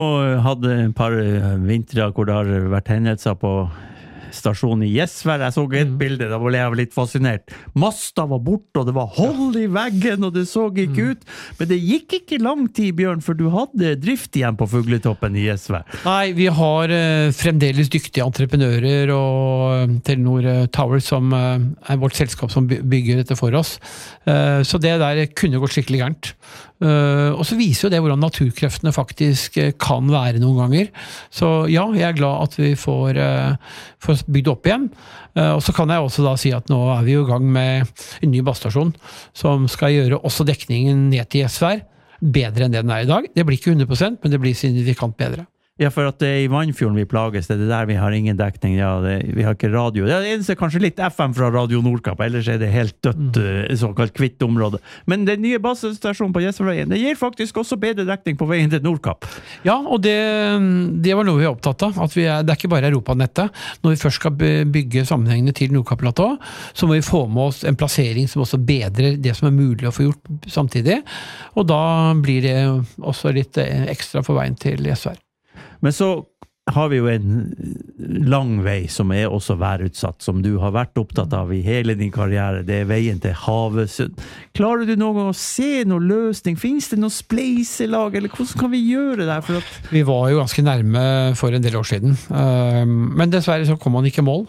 Og hadde et par vintre hvor det har vært hendelser på stasjonen i Gjesvær. Jeg så et bilde, da ble jeg litt fascinert. Masta var borte, og det var hold i veggen, og det så ikke ut. Men det gikk ikke lang tid, Bjørn, for du hadde drift igjen på Fugletoppen i Gjesvær. Nei, vi har fremdeles dyktige entreprenører, og Telenor Tower, som vårt selskap som bygger dette for oss. Så det der kunne gått skikkelig gærent. Og så viser jo det hvordan naturkreftene faktisk kan være noen ganger. Så ja, jeg glad at vi får bygd opp igjen. Og så kan jeg også da si at nå vi jo i gang med en ny basestasjon som skal gjøre også dekningen ned til Gjesvær bedre enn det den i dag. Det blir ikke 100%, men det blir signifikant bedre. Ja, for at det i Vannfjorden vi plages, det der vi har ingen dekning, vi har ikke radio. Det eneste kanskje litt FM fra Radio Nordkapp, ellers det helt dødt, såkalt kvitt område. Men den nye basestasjonen på Gjesværveien, det gir faktisk også bedre dekning på veien til Nordkapp. Ja, og det var noe vi opptatt av, at det ikke bare Europanettet. Når vi først skal bygge sammenhengene til Nordkapp-platå, så må vi få med oss en plassering som også bedrer det som mulig å få gjort samtidig, og da blir det også litt ekstra for veien til Gjesvær. Men så har vi jo en lang vei som også værutsatt, som du har vært opptatt av i hele din karriere. Det veien til Havøysund. Klarer du å se noen løsning? Finnes det noe spleiselag, eller hvordan kan vi gjøre det for at... Vi var jo ganske nærme for en del år siden, men dessverre så kom man ikke i mål.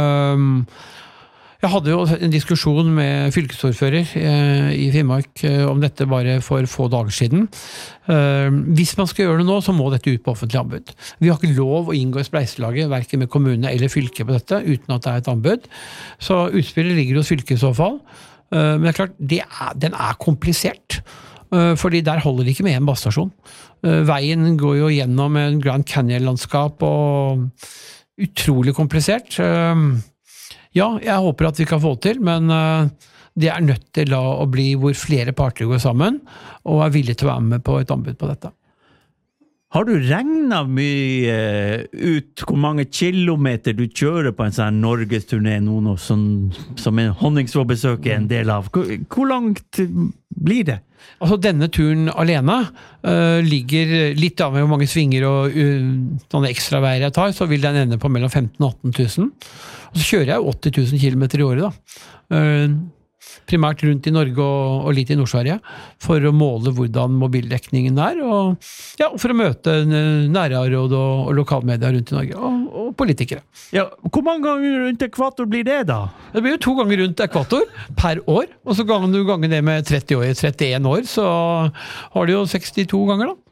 Jeg hadde jo en diskusjon med fylkesordfører i Finnmark om dette bare for få dager siden. Hvis man skal gjøre det nå, så må dette ut på offentlig anbud. Vi har ikke lov å inngå i spleiselaget, hverken med kommunene eller fylket på dette, uten at det et anbud. Så utspillet ligger hos fylket i så fall. Men det klart, den komplisert. Fordi der holder det ikke med en basestasjon. Veien går jo gjennom en Grand Canyon-landskap, og utrolig komplisert. Ja, jeg håper at vi kan få til, men det nødt til å bli hvor flere parter går sammen, og villige til å være med på et anbud på dette. Har du regnet mye ut hvor mange kilometer du kjører på en sånn Norgesturné nå, som en Honningsvåg-besøk en del av? Hvor langt blir det? Altså denne turen alene ligger litt av med hvor mange svinger og sånne ekstra veier jeg tar, så vil den ende på mellom 15 og 18 000. Og så kjører jeg 80 000 kilometer i året da. Primært rundt i Norge og litt i Nord-Sverige, for å måle hvordan mobildekningen og for å møte nærråd og lokalmedia rundt i Norge, og politikere. Ja, hvor mange ganger rundt ekvator blir det da? Det blir jo 2 ganger rundt ekvator per år, og så ganger du det med 31 år, så har du jo 62 ganger da.